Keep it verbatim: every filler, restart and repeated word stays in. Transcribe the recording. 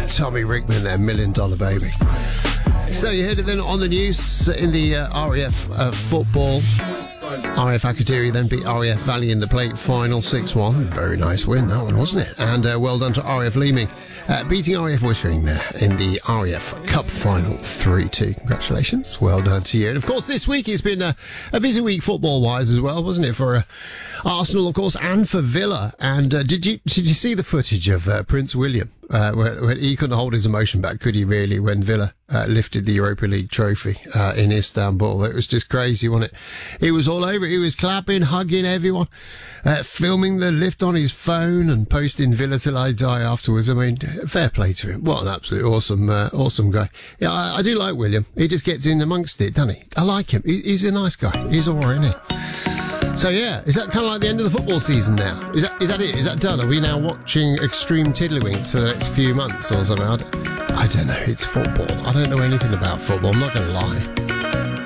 Tommy Rickman there, Million Dollar Baby. So you heard it then on the news in the uh, R A F uh, football. R A F Akrotiri then beat R A F Valley in the plate final six one. Very nice win, that one, wasn't it? And uh, well done to R A F Leeming, uh, beating R A F Wittering there in the R A F Cup final three two. Congratulations. Well done to you. And of course, this week has been a, a busy week football-wise as well, wasn't it? For uh, Arsenal, of course, and for Villa. And uh, did you did you see the footage of uh, Prince William? Uh, when, when he couldn't hold his emotion back, could he really, when Villa uh, lifted the Europa League trophy uh, in Istanbul? It was just crazy, wasn't it? He was all over it. He was clapping, hugging everyone, uh, filming the lift on his phone and posting Villa till I die afterwards. I mean, fair play to him. What an absolute awesome, uh, awesome guy. Yeah, I, I do like William. He just gets in amongst it, doesn't he? I like him. He, he's a nice guy. He's all right, isn't he? So yeah, is that kind of like the end of the football season now? Is that is that it? Is that done? Are we now watching Extreme Tiddlywinks for the next few months or something? I don't, I don't know. It's football. I don't know anything about football. I'm not going to lie.